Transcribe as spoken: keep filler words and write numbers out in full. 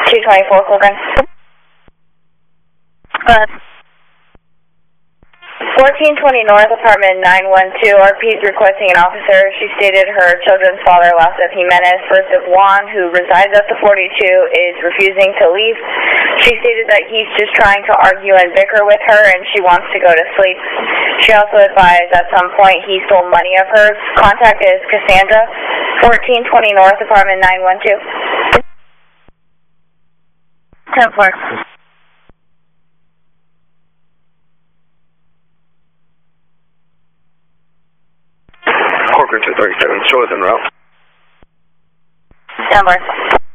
two twenty-four, Colgan. But fourteen twenty North, apartment nine one two. R P is requesting an officer. She stated her children's father, Lasef Jimenez, first of Juan, who resides at the forty-two, is refusing to leave. She stated that he's just trying to argue and bicker with her, and she wants to go to sleep. She also advised at some point he stole money of hers. Contact is Cassandra, fourteen twenty North, apartment nine one two. ten four. Corcoran two thirty-seven, show us en route. Stand by.